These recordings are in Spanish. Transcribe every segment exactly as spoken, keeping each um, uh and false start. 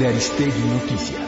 de Aristegui Noticias.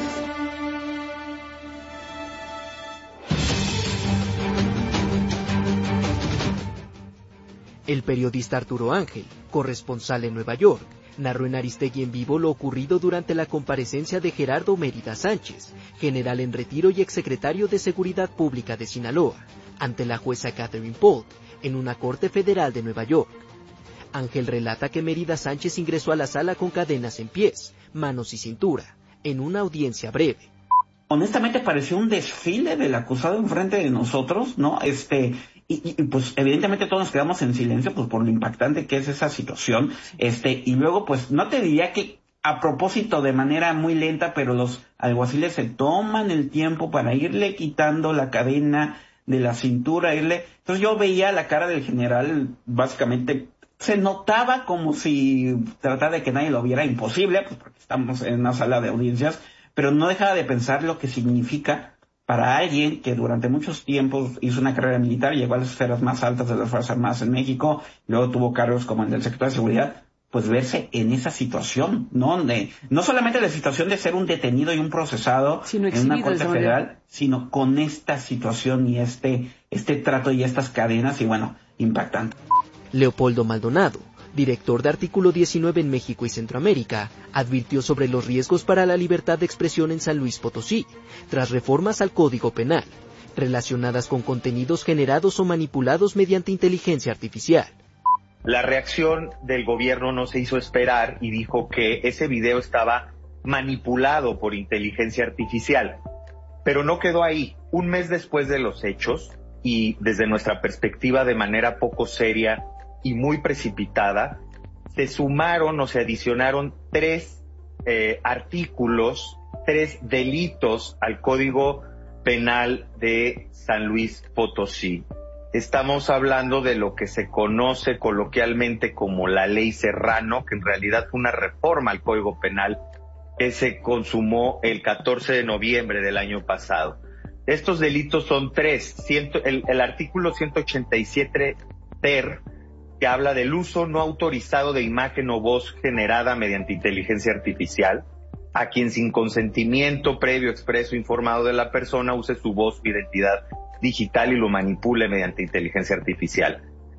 El periodista Arturo Ángel, corresponsal en Nueva York, narró en Aristegui en vivo lo ocurrido durante la comparecencia de Gerardo Mérida Sánchez, general en retiro y exsecretario de Seguridad Pública de Sinaloa, ante la jueza Catherine Polk, en una corte federal de Nueva York. Ángel relata que Mérida Sánchez ingresó a la sala con cadenas en pies, manos y cintura, en una audiencia breve. Honestamente pareció un desfile del acusado enfrente de nosotros, ¿no? Este, y, y pues evidentemente todos nos quedamos en silencio, pues por lo impactante que es esa situación. Este, y luego pues no te diría que a propósito de manera muy lenta, pero los alguaciles se toman el tiempo para irle quitando la cadena de la cintura, irle. Entonces yo veía la cara del general, básicamente se notaba como si tratara de que nadie lo viera, imposible, pues porque estamos en una sala de audiencias, pero no dejaba de pensar lo que significa para alguien que durante muchos tiempos hizo una carrera militar, llegó a las esferas más altas de las Fuerzas Armadas en México, luego tuvo cargos como el del secretario de Seguridad, pues verse en esa situación, ¿no? De, no solamente la situación de ser un detenido y un procesado en una corte federal, sino con esta situación y este, este trato y estas cadenas, y bueno, impactante. Leopoldo Maldonado, director de Artículo diecinueve en México y Centroamérica, advirtió sobre los riesgos para la libertad de expresión en San Luis Potosí, tras reformas al Código Penal, relacionadas con contenidos generados o manipulados mediante inteligencia artificial. La reacción del gobierno no se hizo esperar y dijo que ese video estaba manipulado por inteligencia artificial. Pero no quedó ahí. Un mes después de los hechos, y desde nuestra perspectiva de manera poco seria y muy precipitada, se sumaron o se adicionaron tres eh, artículos, tres delitos al Código Penal de San Luis Potosí. Estamos hablando de lo que se conoce coloquialmente como la Ley Serrano, que en realidad fue una reforma al Código Penal que se consumó el catorce de noviembre del año pasado. Estos delitos son tres. Ciento, el, el artículo ciento ochenta y siete ter, que habla del uso no autorizado de imagen o voz generada mediante inteligencia artificial, a quien sin consentimiento previo, expreso, informado de la persona use su voz o identidad digital y lo manipule mediante inteligencia artificial.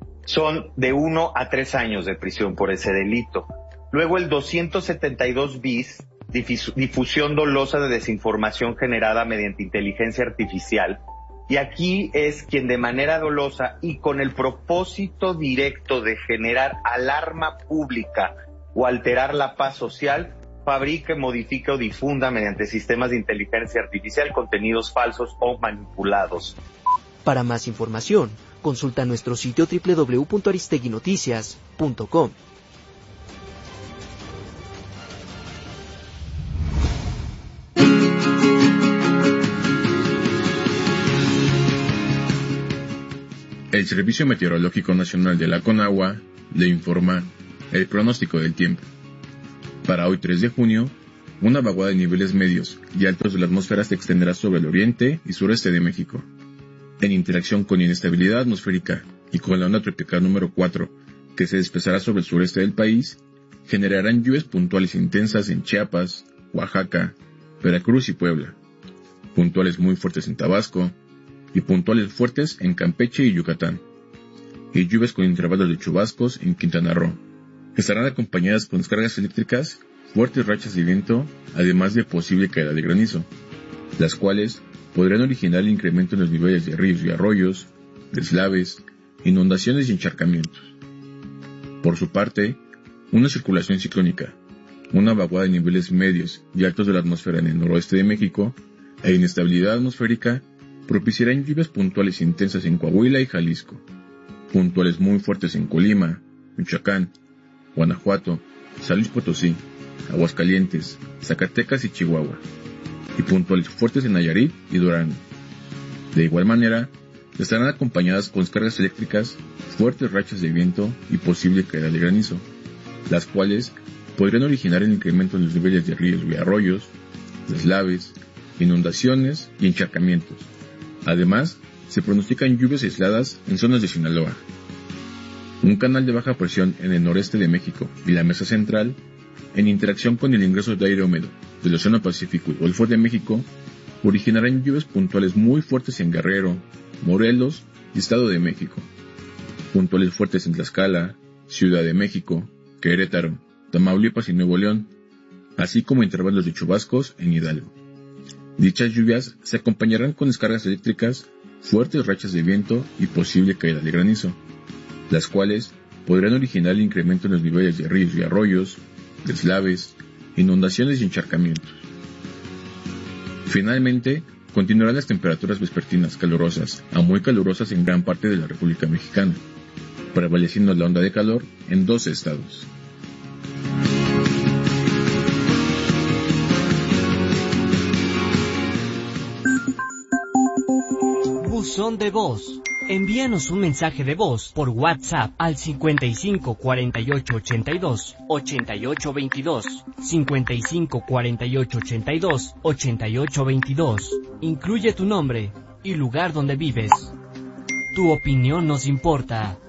Son de uno a tres años de prisión por ese delito. Luego el doscientos setenta y dos bis, difusión dolosa de desinformación generada mediante inteligencia artificial. Y aquí es quien de manera dolosa y con el propósito directo de generar alarma pública o alterar la paz social, fabrique, modifique o difunda mediante sistemas de inteligencia artificial contenidos falsos o manipulados. Para más información, consulta nuestro sitio doble u doble u doble u punto aristegui noticias punto com. El Servicio Meteorológico Nacional de la CONAGUA le informa el pronóstico del tiempo. Para hoy tres de junio, una vaguada de niveles medios y altos de la atmósfera se extenderá sobre el oriente y sureste de México. En interacción con inestabilidad atmosférica y con la onda tropical número cuatro, que se desplazará sobre el sureste del país, generarán lluvias puntuales intensas en Chiapas, Oaxaca, Veracruz y Puebla, puntuales muy fuertes en Tabasco, y puntuales fuertes en Campeche y Yucatán, y lluvias con intervalos de chubascos en Quintana Roo, que estarán acompañadas con descargas eléctricas, fuertes rachas de viento, además de posible caída de granizo, las cuales podrían originar el incremento en los niveles de ríos y arroyos, deslaves, inundaciones y encharcamientos. Por su parte, una circulación ciclónica, una vaguada de niveles medios y altos de la atmósfera en el noroeste de México e inestabilidad atmosférica propiciarán lluvias puntuales intensas en Coahuila y Jalisco, puntuales muy fuertes en Colima, Michoacán, Guanajuato, San Luis Potosí, Aguascalientes, Zacatecas y Chihuahua, y puntuales fuertes en Nayarit y Durango. De igual manera, estarán acompañadas con descargas eléctricas, fuertes rachas de viento y posible caída de granizo, las cuales podrían originar el incremento en los niveles de ríos y arroyos, deslaves, inundaciones y encharcamientos. Además, se pronostican lluvias aisladas en zonas de Sinaloa. Un canal de baja presión en el noreste de México y la mesa central, en interacción con el ingreso de aire húmedo del Océano Pacífico y Golfo de México originarán lluvias puntuales muy fuertes en Guerrero, Morelos y Estado de México, puntuales fuertes en Tlaxcala, Ciudad de México, Querétaro, Tamaulipas y Nuevo León, así como intervalos de chubascos en Hidalgo. Dichas lluvias se acompañarán con descargas eléctricas, fuertes rachas de viento y posible caída de granizo, las cuales podrán originar el incremento en los niveles de ríos y arroyos, deslaves, inundaciones y encharcamientos. Finalmente, continuarán las temperaturas vespertinas calurosas a muy calurosas en gran parte de la República Mexicana, prevaleciendo la onda de calor en doce estados. Buzón de voz. Envíanos un mensaje de voz por WhatsApp al cincuenta y cinco cuarenta y ocho ochenta y dos ochenta y ocho veintidós, cincuenta y cinco cuarenta y ocho ochenta y dos ochenta y ocho veintidós. Incluye tu nombre y lugar donde vives. Tu opinión nos importa.